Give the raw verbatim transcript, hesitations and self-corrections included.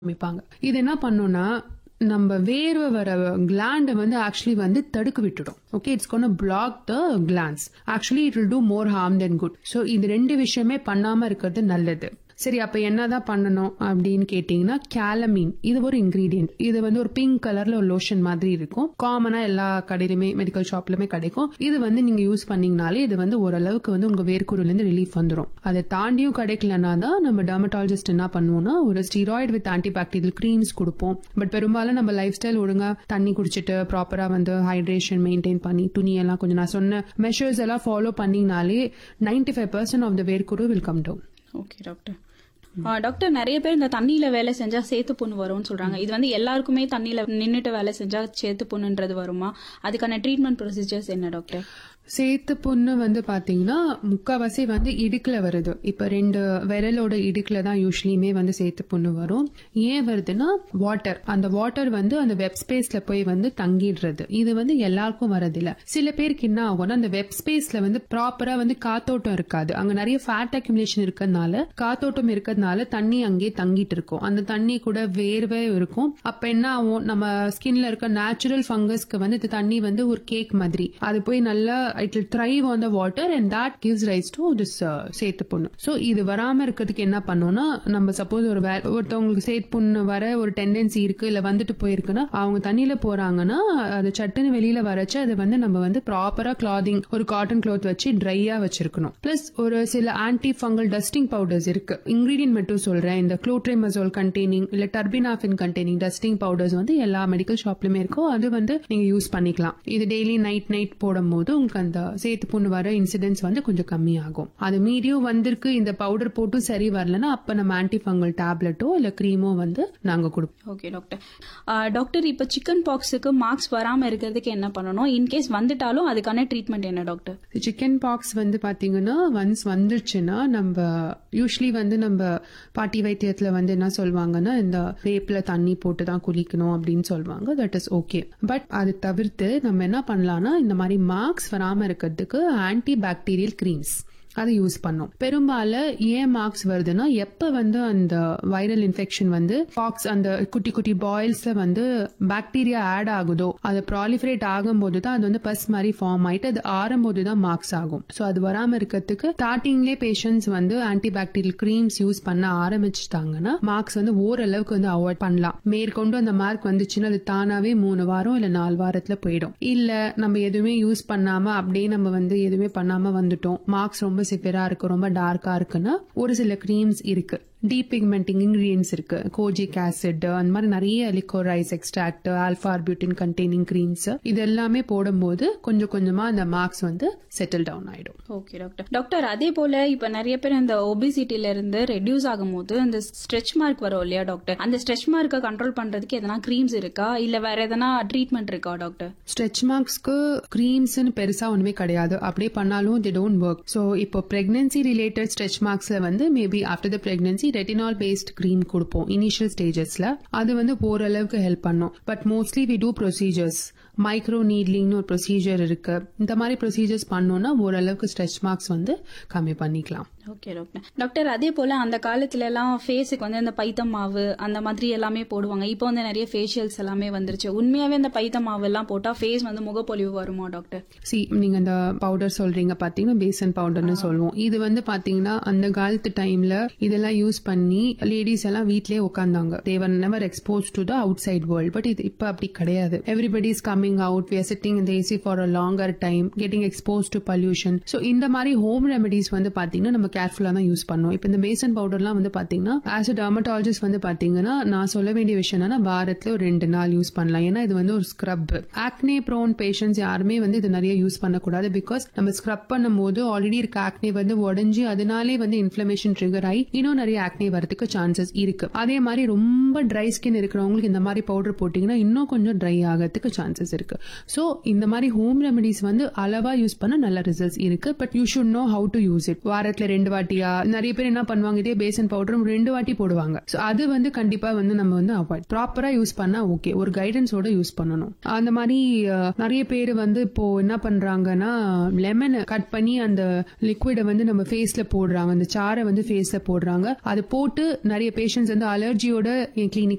ஆரம்பிப்பாங்க. இது என்ன பண்ணும்னா நம்ம வேர்வை வர கிளாண்ட வந்து ஆக்சுவலி வந்து தடுக்க விட்டுடும். Okay, it's gonna black the glands. Actually it will do more harm then good. So இது ரெண்டு விஷயமே பண்ணாம இருக்கிறது நல்லது. சரி, அப்ப என்னதான் பண்ணணும் அப்படின்னு கேட்டீங்கன்னா, கேலமீன் இது ஒரு இன்கிரீடியன்ட். இது வந்து ஒரு பிங்க் கலர்ல ஒரு லோஷன் மாதிரி இருக்கும். காமனா எல்லா கடையிலுமே மெடிக்கல் ஷாப்லயுமே கிடைக்கும். இது வந்து நீங்க யூஸ் பண்ணீங்கனாலே இது வந்து ஓரளவுக்கு வந்து உங்க வேர்க்குருல இருந்து ரிலீஃப் வந்துடும். அதை தாண்டியும் கிடைக்கலன்னா தான் நம்ம டெர்மட்டாலஜிஸ்ட் என்ன பண்ணுவோம்னா ஒரு ஸ்டீராய்டு வித் ஆன்டிபாக்டீரியல் கிரீம்ஸ் கொடுப்போம். பட் பெரும்பாலும் நம்ம லைஃப் ஸ்டைல் ஒழுங்கா தண்ணி குடிச்சிட்டு ப்ராப்பரா வந்து ஹைட்ரேஷன் மெயின்டைன் பண்ணி துணியெல்லாம் கொஞ்சம் நான் சொன்ன மெஷர்ஸ் எல்லாம் follow பண்ணீங்கனாலே ninety five percent of the வேர்க்குரு will come down. Okay doctor. Doctor, நிறைய பேர் இந்த தண்ணியில வேலை செஞ்சா சேத்து புண்ணு வரும்னு சொல்றாங்க. இது வந்து எல்லாருக்குமே தண்ணியில நின்னுட்டு வேலை செஞ்சா சேத்து புண்ணுன்றது வருமா? அதுக்கான ட்ரீட்மெண்ட் ப்ரொசீஜர்ஸ் என்ன டாக்டர்? சேத்து புண்ணு வந்து பாத்தீங்கன்னா முக்காவாசி வந்து இடுக்குல வருது. இப்ப ரெண்டு விரலோட இடுக்குல தான் யூஸ்வலியுமே வந்து சேத்து புண்ணு வரும். ஏன் வருதுன்னா வாட்டர், அந்த வாட்டர் வந்து அந்த வெப் ஸ்பேஸ்ல போய் வந்து தங்கிடுறது. இது வந்து எல்லாருக்கும் வரதில்ல. சில பேருக்கு என்ன ஆகும்னா அந்த வெப் ஸ்பேஸ்ல வந்து ப்ராப்பரா வந்து காத்தோட்டம் இருக்காது. அங்க நிறைய ஃபேட் அக்யூமுலேஷன் இருக்கிறதுனால காத்தோட்டம் இருக்கிறதுனால தண்ணி அங்கேயே தங்கிட்டு இருக்கும். அந்த தண்ணி கூட வேர்வே இருக்கும். அப்ப என்ன ஆகும், நம்ம ஸ்கின்ல இருக்க நேச்சுரல் ஃபங்கஸ்க்கு வந்து இந்த தண்ணி வந்து ஒரு கேக் மாதிரி அது போய் நல்லா it will thrive on the water and that gives rise to this uh, சேத்து புண்ணு. சோ இது வராம இருக்கிறதுக்கு என்ன பண்ணோம்னா, நம்ம சப்போஸ் ஒரு ஒருத்தவங்களுக்கு சேத்து புண்ணு வர ஒரு டெண்டன்சி இருக்கு, இல்ல வந்துட்டு போயிருக்குன்னா அவங்க தண்ணியில போறாங்கன்னா அது சட்டுன்னு வெளியில வரச்சு அது வந்து நம்ம வந்து ப்ராப்பரா கிளாதிங் ஒரு காட்டன் கிளாத் வச்சு ட்ரையா வச்சிருக்கணும். பிளஸ் ஒரு சில ஆன்டி ஃபங்கல் டஸ்டிங் பவுடர்ஸ் இருக்கு. இன்கிரீடியன்ட் மட்டும் சொல்றேன், இந்த குளோட்ரிமசோல் கண்டெய்னிங் இல்ல டர்பினாஃபின் கண்டெய்னிங் டஸ்டிங் பவுடர்ஸ் வந்து எல்லா மெடிக்கல் ஷாப்லயுமே இருக்கும். அது வந்து நீங்க யூஸ் பண்ணிக்கலாம். இது டெய்லி நைட் நைட் போடும் போது உங்களுக்கு அந்த சேத்து புண்ணு வர இன்சிடென்ட்ஸ் வந்து கொஞ்சம் கம்மியாகும். அது மீடியம் வந்திருக்கு, இந்த பவுடர் போட்டும் சரி வரலன்னா அப்ப நம்ம ஆன்டி ஃபங்கல் டேப்லெட்டோ இல்ல கிரீமோ வந்து நாங்க கொடுப்போம். Okay doctor. டாக்டர், இப்ப சிக்கன் பாக்ஸுக்கு மார்க்ஸ் வராம இருக்கிறதுக்கு என்ன பண்ணணும்? இன்கேஸ் வந்துட்டாலும் அதுக்கான ட்ரீட்மெண்ட் என்ன டாக்டர்? சிக்கன் பாக்ஸ் வந்து பாத்தீங்கன்னா ஒன்ஸ் வந்துருச்சுன்னா நம்ம யூஸ்வலி வந்து நம்ம பாட்டி வைத்தியத்துல வந்து என்ன சொல்லுவாங்கன்னா இந்த வேப்பில தண்ணி போட்டு தான் குளிக்கணும் அப்படின்னு சொல்லுவாங்க. That is okay. பட் அது தவிர்த்து நம்ம என்ன பண்ணலாம்னா இந்த மாதிரி மார்க்ஸ் வராம இருக்கிறதுக்கு ஆன்டி பாக்டீரியல் கிரீம்ஸ் அதை யூஸ் பண்ணோம். பெரும்பாலும் ஏன் மார்க்ஸ் வருதுன்னா எப்ப வந்து அந்த வைரல் இன்ஃபெக்ஷன் வந்து பாக்ஸ் அந்த குட்டி குட்டி பாயில்ஸ்ல வந்து பாக்டீரியா ஆட் ஆகுதோ அது ப்ராலிஃபரேட் ஆகும் போதுதான் அது வந்து பஸ் மாதிரி ஃபார்ம் ஆயிட்டு அது ஆறும் போதுதான் மார்க்ஸ் ஆகும். சோ அது வராம இருக்கிறதுக்கு ஸ்டார்டிங்லேயே பேஷண்ட்ஸ் வந்து ஆன்டி பாக்டீரியல் கிரீம்ஸ் யூஸ் பண்ண ஆரம்பிச்சுட்டாங்கன்னா மார்க்ஸ் வந்து ஓரளவுக்கு வந்து அவாய்ட் பண்ணலாம். மேற்கொண்டு அந்த மார்க் வந்துச்சுன்னா அது தானாவே மூணு வாரம் இல்ல நாலு வாரத்துல போயிடும். இல்ல நம்ம எதுவுமே யூஸ் பண்ணாம அப்படியே நம்ம வந்து எதுவுமே பண்ணாம வந்துட்டோம், மார்க்ஸ் ரொம்ப சிவியரா இருக்கு, ரொம்ப டார்க்கா இருக்குன்னா ஒரு சில கிரீம்ஸ் இருக்கு. டீபிக்மெண்டிங் இன்கிரீடியன்ஸ் இருக்கு, கோஜிக் ஆசிட், அந்த மாதிரி நிறைய liquorice extract, alpha arbutin containing creams இது எல்லாமே போடும்போது கொஞ்சம் கொஞ்சமா அந்த மார்க்ஸ் வந்து செட்டில் டவுன் ஆயிடும். Okay doctor. டாக்டர், அதே போல இப்ப நிறைய பேர் இந்த ஒபிசிட்டில இருந்து ரெடியூஸ் ஆகும் போது அந்த ஸ்ட்ரெச் மார்க் வரும் இல்லையா டாக்டர்? அந்த ஸ்ட்ரெச் மார்க்கை கண்ட்ரோல் பண்றதுக்கு எதனா கிரீம்ஸ் இருக்கா இல்ல வேற எதனா ட்ரீட்மெண்ட் இருக்கா டாக்டர்? ஸ்ட்ரெச் மார்க்ஸ்க்கு கிரீம்ஸ் பெருசா ஒண்ணுமே கிடையாது. அப்படியே பண்ணாலும் they don't work. சோ இப்போ பிரெக்னன்சி ரிலேட்டட் ஸ்ட்ரெச் மார்க்ஸ்ல வந்து maybe after the pregnancy retinal paste cream கொடுப்போம் இனிஷியல் ஸ்டேஜஸ்ல. அது வந்து ஓரளவுக்கு ஹெல்ப் பண்ணும். But mostly we do procedures, micro நீட்லிங்னு ஒரு ப்ரொசீஜர் இருக்கு. இந்த மாதிரி ப்ரொசீஜர்ஸ் பண்ணோம்னா ஓரளவுக்கு ஸ்ட்ரெச் மார்க்ஸ் வந்து கம்மி பண்ணிக்கலாம். Okay doctor. டாக்டர், அதே போல அந்த காலத்துல எல்லாம் ஃபேஸுக்கு வந்து இந்த பைத்த மாவு அந்த மாதிரி எல்லாமே போடுவாங்க. இப்போ வந்து நிறைய ஃபேஷியல்ஸ் எல்லாமே வந்துருச்சு. உண்மையாவே இந்த பைத்த மாவு எல்லாம் போட்டா ஃபேஸ் வந்து முகப்பொலிவு வருமா டாக்டர்? சி, நீங்க இந்த பவுடர் சொல்றீங்க பாத்தீங்கன்னா பேசன் பவுடர்னு சொல்லுவோம். இது வந்து பாத்தீங்கன்னா அந்த காலத்து டைம்ல இதெல்லாம் யூஸ் பண்ணி லேடிஸ் எல்லாம் வீட்லயே உட்கார்ந்தாங்க. they were never exposed to the outside world. But இது இப்ப அப்படி கிடையாது. everybody is coming out, we are sitting in the A C for a longer time, getting exposed to pollution. so இந்த மாதிரி home remedies வந்து பாத்தீங்கன்னா நம்ம கேர்ஃபுல்லா தான் யூஸ் பண்ணுவோம். இப்ப இந்த பேசன் பவுடர்லாம் வந்து பாத்தீங்கன்னா ஆஸ் அ டெர்மட்டாலஜிஸ்ட் வந்து பாத்தீங்கன்னா நான் சொல்ல வேண்டிய விஷயம் என்னன்னா வாரத்துல ஒரு ரெண்டு நாள் யூஸ் பண்ணலாம். ஏன்னா இது வந்து ஒரு ஸ்க்ரப். ஆக்னே ப்ரோன் பேஷண்ட்ஸ் யாருமே வந்து இது நிறைய யூஸ் பண்ணக்கூடாது. பிகாஸ் நம்ம ஸ்க்ரப் பண்ணும் போது ஆல்ரெடி இருக்க ஆக்னே வந்து உடஞ்சி அதனாலே வந்து இன்ஃபிளமேஷன் ட்ரிகர் ஆகி இன்னும் நிறைய ஆக்னே வரதுக்கு சான்சஸ் இருக்கு. அதே மாதிரி ரொம்ப ட்ரை ஸ்கின் இருக்கிறவங்களுக்கு இந்த மாதிரி பவுடர் போட்டீங்கன்னா இன்னும் கொஞ்சம் ட்ரை ஆகிறதுக்கு சான்சஸ் இருக்கு. சோ இந்த மாதிரி ஹோம் ரெமெடிஸ் வந்து அளவா யூஸ் பண்ண நல்ல ரிசல்ட்ஸ் இருக்கு. But you should know how to use it. வாரத்துல ரெண்டு வாட்டியா நிறைய பேர் என்ன பண்ணுவாங்க, இதே பேசன் பவுடர் ரெண்டு வாட்டி போடுவாங்க. சோ அது வந்து கண்டிப்பா வந்து நம்ம வந்து அவாய்ட். ப்ராப்பரா யூஸ் பண்ணா ஓகே, ஒரு கைடன்ஸோட யூஸ் பண்ணணும். அந்த மாதிரி நிறைய பேர் வந்து இப்போ என்ன பண்றாங்கன்னா லெமன் கட் பண்ணி அந்த லிக்விட வந்து நம்ம ஃபேஸ்ல போடுறாங்க, அந்த சாரை வந்து ஃபேஸ்ல போடுறாங்க. அது போட்டு நிறைய பேஷண்ட்ஸ் வந்து அலர்ஜியோட கிளினிக்